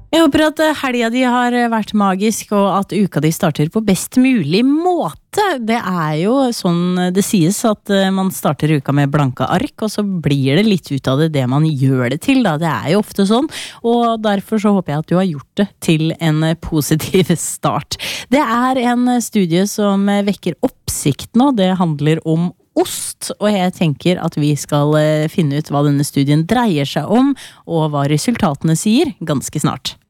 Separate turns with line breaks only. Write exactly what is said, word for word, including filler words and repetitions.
Jeg håper at helga di har vært magisk, og at uka di starter på best mulig måte. Det er jo sånn det sies, at man starter uka med blanke ark, og så blir det litt ut av det det man gjør det til, da. Det er jo ofte sånn, og derfor så håper jeg at du har gjort det til en positiv start. Det er en studie som vekker oppsikt nå, det handler om ost, og jeg tenker at vi skal finne ut hva denne studien dreier seg om, og hva resultatene sier ganske snart.